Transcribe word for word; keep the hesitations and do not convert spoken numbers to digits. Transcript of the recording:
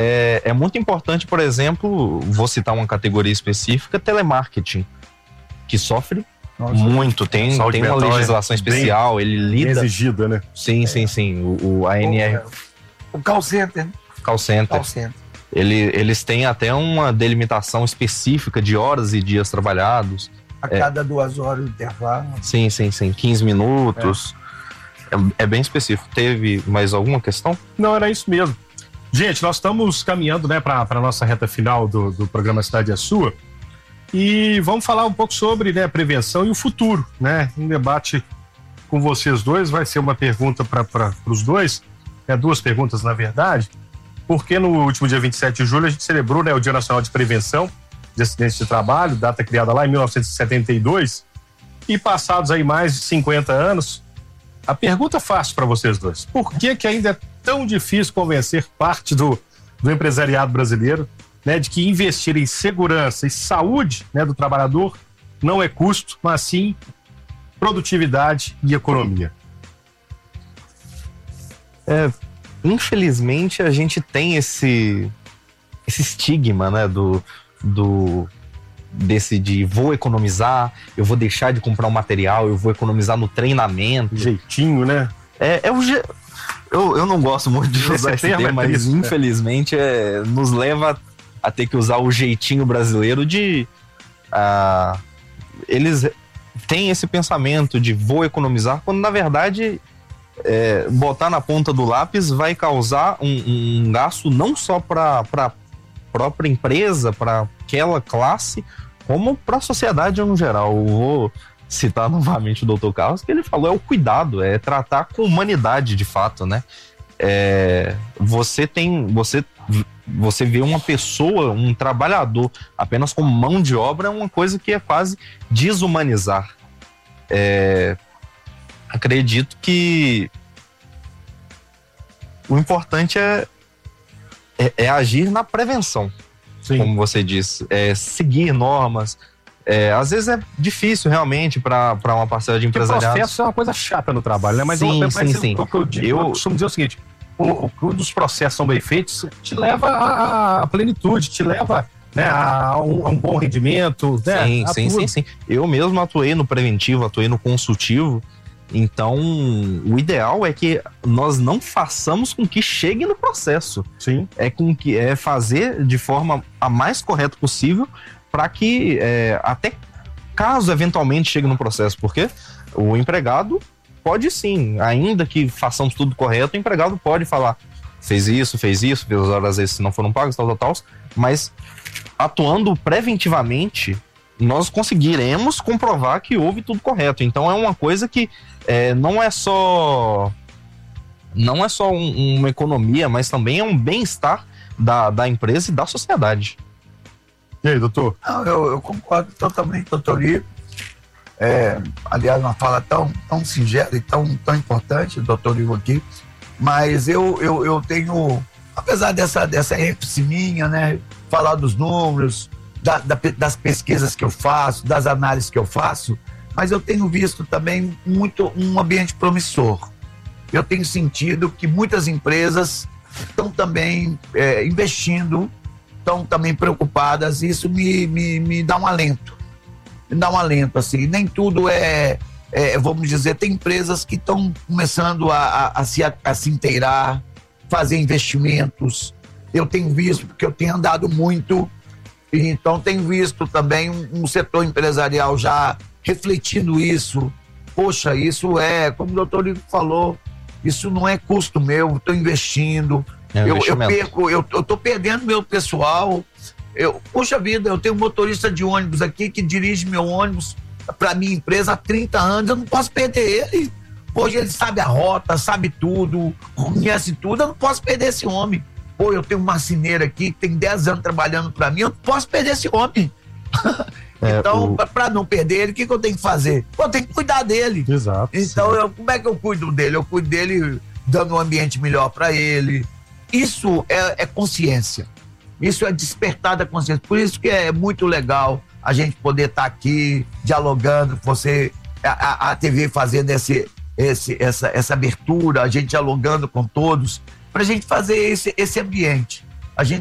É, é muito importante, por exemplo, vou citar uma categoria específica, telemarketing, que sofre Nossa, muito, tem, tem uma legislação é especial, bem, ele lida... Bem exigida, né? Sim, é. sim, sim, o, o A N R... O, o call center. Call center. Call center. Ele, eles têm até uma delimitação específica de horas e dias trabalhados. A cada é. duas horas de intervalo. Sim, sim, sim, quinze minutos. É. É, é bem específico. Teve mais alguma questão? Não, era isso mesmo. Gente, nós estamos caminhando, né, para a nossa reta final do, do programa Cidade é Sua, e vamos falar um pouco sobre, né, prevenção e o futuro, né? Um debate com vocês dois, vai ser uma pergunta para os dois, é, duas perguntas na verdade, porque no último dia vinte e sete de julho a gente celebrou, né, o Dia Nacional de Prevenção de Acidentes de Trabalho, data criada lá em mil novecentos e setenta e dois, e passados aí mais de cinquenta anos, a pergunta fácil para vocês dois: por que que ainda é tão difícil convencer parte do, do empresariado brasileiro, né, de que investir em segurança e saúde, né, do trabalhador não é custo, mas sim produtividade e economia? É, infelizmente a gente tem esse, esse estigma, né, do, do desse de vou economizar, eu vou deixar de comprar um material, eu vou economizar no treinamento. Jeitinho, né? É, é o je... eu, eu não gosto muito de usar esse termo, mas triste, infelizmente é, nos leva a ter que usar o jeitinho brasileiro de... Uh, eles têm esse pensamento de vou economizar, quando na verdade é, botar na ponta do lápis vai causar um, um gasto não só para a própria empresa, para aquela classe, como para a sociedade no geral. Eu vou citar novamente o doutor Carlos, que ele falou, é o cuidado, é tratar com humanidade de fato, né? É, você tem, você, você vê uma pessoa, um trabalhador apenas como mão de obra, é uma coisa que é quase desumanizar. É, acredito que o importante é, é, é agir na prevenção. Sim. Como você disse, é seguir normas. É, às vezes é difícil realmente para uma parcela de empresariado. O processo é uma coisa chata no trabalho, né? Mas sim, eu, sim, mas sim. Eu, eu, eu, eu costumo dizer o seguinte: quando os processos são bem feitos, te leva à plenitude, te leva, né, a, um, a um bom rendimento. Né, sim, sim, sim, sim. Eu mesmo atuei no preventivo, atuei no consultivo. Então, o ideal é que nós não façamos com que chegue no processo. Sim. É, com que, é fazer de forma a mais correta possível para que é, até caso eventualmente chegue no processo, porque o empregado pode sim, ainda que façamos tudo correto, o empregado pode falar, fez isso, fez isso, fez as horas extras não foram pagas, tal, tal, tal, mas atuando preventivamente, nós conseguiremos comprovar que houve tudo correto. Então é uma coisa que é, não é só não é só um, uma economia, mas também é um bem-estar da, da empresa e da sociedade. E aí, doutor? Não, eu, eu concordo totalmente, doutor Ivo. É, aliás, uma fala tão, tão singela e tão, tão importante, doutor Ivo aqui, mas eu, eu, eu tenho, apesar dessa, dessa ênfase minha, né, falar dos números, da, da, das pesquisas que eu faço, das análises que eu faço, mas eu tenho visto também muito um ambiente promissor. Eu tenho sentido que muitas empresas estão também é, investindo, estão também preocupadas, e isso me, me, me dá um alento. Me dá um alento, assim. Nem tudo é, é vamos dizer, tem empresas que estão começando a, a, a, se, a, a se inteirar, fazer investimentos. Eu tenho visto, porque eu tenho andado muito, então tenho visto também um, um setor empresarial já refletindo isso. Poxa, isso é, como o doutor Ivo falou, isso não é custo meu, estou investindo. É um eu, eu perco, eu, eu tô perdendo meu pessoal. Eu, poxa vida, eu tenho um motorista de ônibus aqui que dirige meu ônibus para minha empresa há trinta anos, eu não posso perder ele. Hoje ele sabe a rota, sabe tudo, conhece tudo, eu não posso perder esse homem. Pô, eu tenho um marceneiro aqui que tem dez anos trabalhando para mim, eu não posso perder esse homem. É, então, o... para não perder ele, o que, que eu tenho que fazer? Eu tenho que cuidar dele. Exato. Então, eu, como é que eu cuido dele? Eu cuido dele dando um ambiente melhor para ele. Isso é, é consciência. Isso é despertar da consciência. Por isso que é muito legal a gente poder estar tá aqui dialogando, você, a, a T V fazendo esse, esse, essa, essa abertura, a gente dialogando com todos, para a gente fazer esse, esse ambiente.